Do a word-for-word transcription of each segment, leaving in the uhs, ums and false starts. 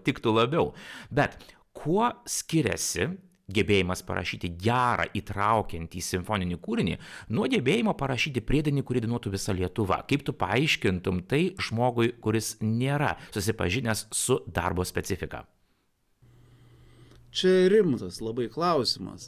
tiktų labiau. Bet kuo skiriasi gebėjimas parašyti gerą, įtraukiantį simfoninį kūrinį nuo gebėjimo parašyti priedainį, kurį dainuotų visa Lietuva? Kaip tu paaiškintum tai žmogui, kuris nėra susipažinęs su darbo specifika? Čia rimtas labai klausimas.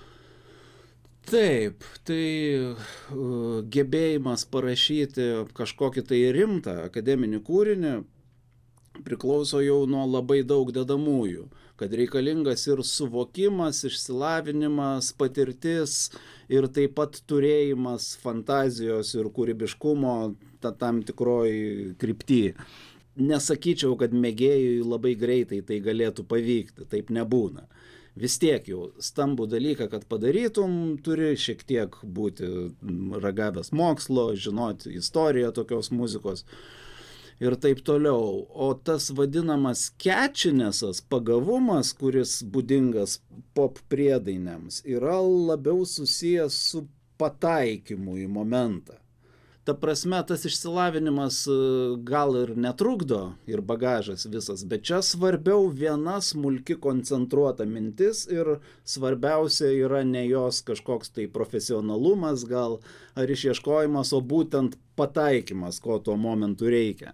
Taip, tai uh, gebėjimas parašyti kažkokį tai rimtą akademinį kūrinį priklauso jau nuo labai daug dedamųjų, kad reikalingas ir suvokimas, išsilavinimas, patirtis ir taip pat turėjimas fantazijos ir kūrybiškumo ta, tam tikroj krypty. Nesakyčiau, kad mėgėjui labai greitai tai galėtų pavykti, taip nebūna. Vis tiek jau stambų dalyką, kad padarytum, turi šiek tiek būti ragavęs mokslo, žinoti istoriją tokios muzikos ir taip toliau. O tas vadinamas catchinesas, pagavumas, kuris būdingas pop priedainiams, yra labiau susijęs su pataikymu į momentą. Ta prasme, tas išsilavinimas gal ir netrukdo, ir bagažas visas, bet čia svarbiau viena smulki koncentruota mintis ir svarbiausia yra ne jos kažkoks tai profesionalumas gal ar išieškojimas, o būtent pataikymas, ko tuo momentu reikia.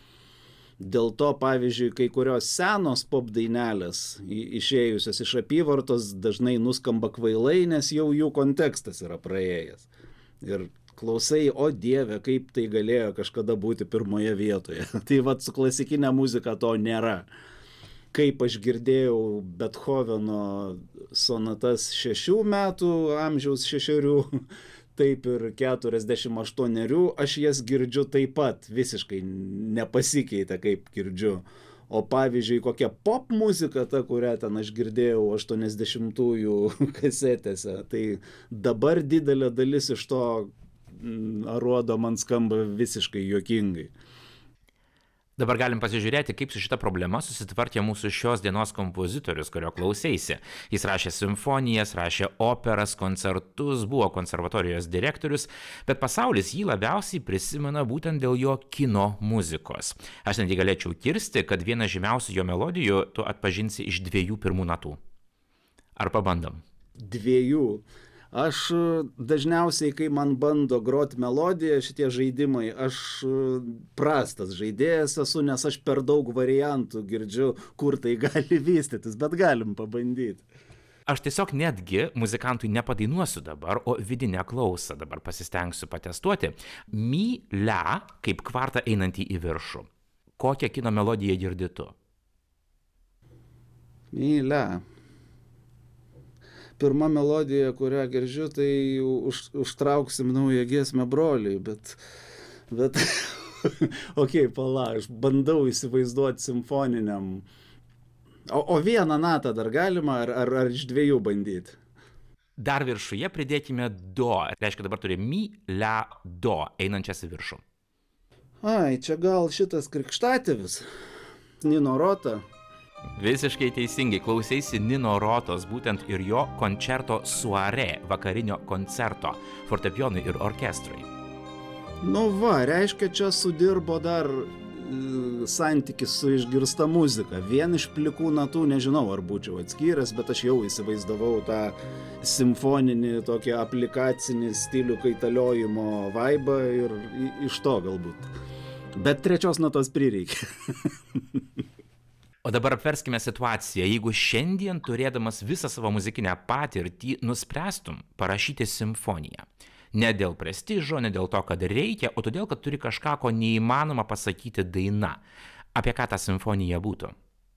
Dėl to, pavyzdžiui, kai kurios senos pop dainelės išėjusios iš apyvartos dažnai nuskamba kvailai, nes jau jų kontekstas yra praėjęs. Ir klausai, o dieve, kaip tai galėjo kažkada būti pirmoje vietoje. Tai vat su klasikinė muzika to nėra. Kaip aš girdėjau Bethoveno sonatas šešių metų amžiaus šešerių, taip ir keturiasdešimt aštuonerių, aš jas girdžiu taip pat, visiškai nepasikeitė, kaip girdžiu. O pavyzdžiui, kokia pop muzika, ta, kurią ten aš girdėjau aštuoniasdešimtųjų kasetėse, tai dabar didelė dalis iš to aruodo man skamba visiškai juokingai. Dabar galim pasižiūrėti, kaip su šita problema susitvarkė mūsų šios dienos kompozitorius, kurio klausėsi. Jis rašė simfonijas, rašė operas, koncertus, buvo konservatorijos direktorius, bet pasaulis jį labiausiai prisimena būtent dėl jo kino muzikos. Aš netgi galėčiau kirsti, kad vieną žymiausių jo melodijų tu atpažinsi iš dviejų pirmų natų. Ar pabandom? Dviejų. Aš dažniausiai, kai man bando groti melodiją, šitie žaidimai, aš prastas žaidėjas esu, nes aš per daug variantų girdžiu, kur tai gali vystytis, bet galim pabandyti. Aš tiesiog netgi muzikantui nepadainuosiu dabar, o vidinę klausą dabar pasistengsiu patestuoti. Mi, la, kaip kvarta einantį į viršų. Kokią kino melodiją girdi tu? Mi, la. Pirma melodija, kurią girdžiu, tai už, užtrauksim naują giesmę broliai, bet, bet okei, okay, pala, aš bandau įsivaizduoti simfoniniam. O, o vieną natą dar galima, ar, ar, ar iš dviejų bandyti? Dar viršuje pridėkime do, reiškia dabar turi mi, la, do, einančias į viršų. Ai, čia gal šitas krikštatėvis, Nino Rota. Visiškai teisingai, klausėsi Nino Rotos, būtent ir jo koncerto soirée, vakarinio koncerto, fortepijonui ir orkestrui. Nu va, reiškia, čia sudirbo dar e, santykis su išgirsta muzika. Vien iš plikų natų nežinau, ar būčiau atskyręs, bet aš jau įsivaizdavau tą simfoninį, tokį aplikacinį stilių kaitaliojimo vaibą ir iš to galbūt. Bet trečios natos prireikia. O dabar apverskime situaciją. Jeigu šiandien, turėdamas visą savo muzikinę patirtį, nuspręstum parašyti simfoniją. Ne dėl prestižo, ne dėl to, kad reikia, o todėl, kad turi kažką, ko neįmanoma pasakyti daina. Apie ką ta simfonija būtų?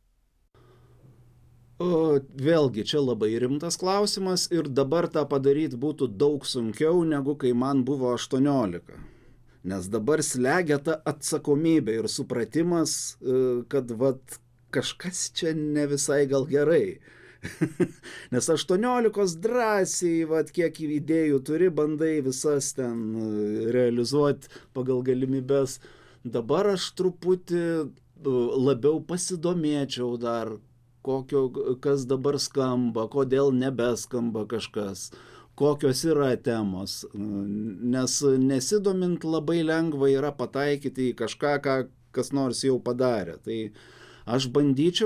O, vėlgi, čia labai rimtas klausimas ir dabar tą padaryti būtų daug sunkiau, negu kai man buvo aštuoniolika. Nes dabar slegia ta atsakomybė ir supratimas, kad vat kažkas čia ne visai gal gerai. Nes aštuoniolikos drąsiai, vat, kiek idėjų turi, bandai visas ten realizuoti pagal galimybės. Dabar aš truputį labiau pasidomėčiau dar, kokio, kas dabar skamba, kodėl nebeskamba kažkas, kokios yra temos. Nes nesidomint labai lengva yra pataikyti į kažką, ką kas nors jau padarė. Tai aš bandyčiau